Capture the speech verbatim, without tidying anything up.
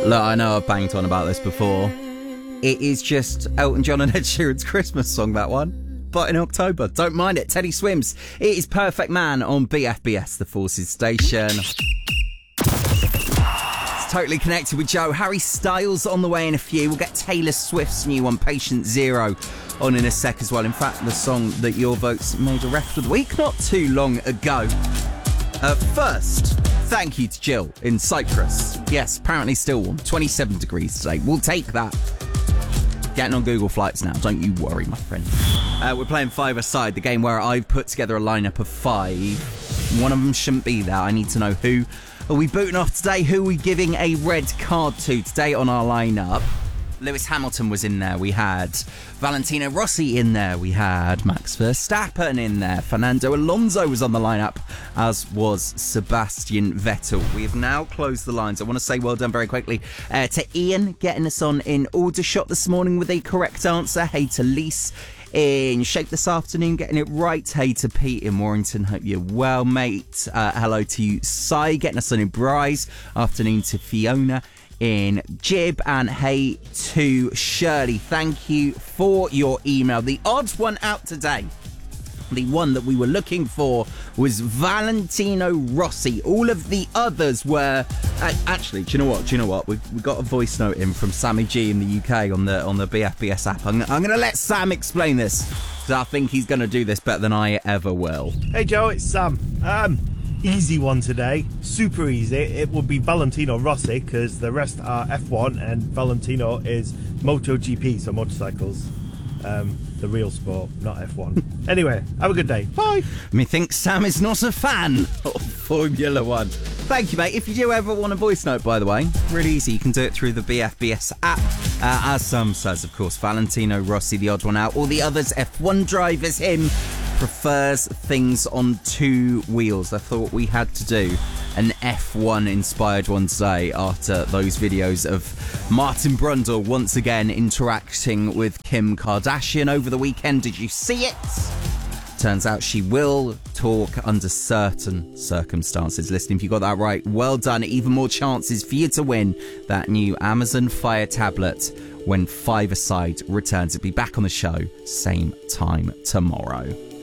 Look, I know I've banged on about this before. It is just Elton John and Ed Sheeran's Christmas song, that one. But in October. Don't mind it. Teddy Swims. It is Perfect Man on B F B S, the Forces station. It's totally connected with Joe. Harry Styles on the way in a few. We'll get Taylor Swift's new one, Patient Zero, on in a sec as well. In fact, the song that your votes made a ref of the week not too long ago. Uh, first, thank you to Jill in Cyprus. Yes, apparently still warm. twenty-seven degrees today. We'll take that. Getting on Google Flights now. Don't you worry, my friend. Uh, we're playing five-a-side, the game where I've put together a lineup of five. One of them shouldn't be there. I need to know who are we booting off today? Who are we giving a red card to today on our lineup? Lewis Hamilton was in there. We had Valentino Rossi in there. We had Max Verstappen in there. Fernando Alonso was on the lineup, as was Sebastian Vettel. We have now closed the lines. I want to say well done very quickly uh, to Ian, getting us on in Aldershot this morning with a correct answer. Hey to Lise in Shape this afternoon, getting it right. Hey to Pete in Warrington. Hope you're well, mate. Uh, hello to you, Sai, getting us on in Bryce. Afternoon to Fiona in Jib, and hey to Shirley. Thank you for your email. The odd one out today, the one that we were looking for, was Valentino Rossi. All of the others were uh, actually, do you know what? Do you know what? We've we got a voice note in from Sammy G in the U K on the on the B F B S app. I'm, I'm going to let Sam explain this, because I think he's going to do this better than I ever will. Hey Joe, it's Sam. Um. Easy one today, super easy. It would be Valentino Rossi, because the rest are F one and Valentino is MotoGP, so motorcycles. Um, the real sport, not F one. Anyway, have a good day. Bye. Methinks Sam is not a fan of Formula One. Thank you, mate. If you do ever want a voice note, by the way, really easy. You can do it through the B F B S app. Uh, as Sam says, of course, Valentino Rossi, the odd one out. All the others, F one drivers, him, prefers things on two wheels. I thought we had to do an F one inspired one today after those videos of Martin Brundle once again interacting with Kim Kardashian over the weekend. Did you see it? Turns out she will talk under certain circumstances. Listen, if you got that right, well done. Even more chances for you to win that new Amazon Fire tablet when Five-a-Side returns. It'll be back on the show same time tomorrow.